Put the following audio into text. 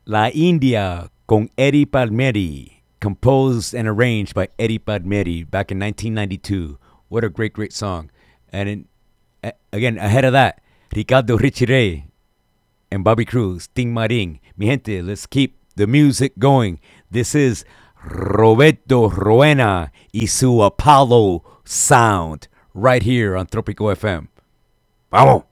La India con Eddie Palmieri, composed and arranged by Eddie Palmieri back in 1992. What a great, great song. And again, ahead of that, Ricardo Richie Ray and Bobby Cruz, Ting Maring. Mi gente, let's keep the music going. This is Roberto Roena y su Apollo Sound right here on Tropico FM. Vamos!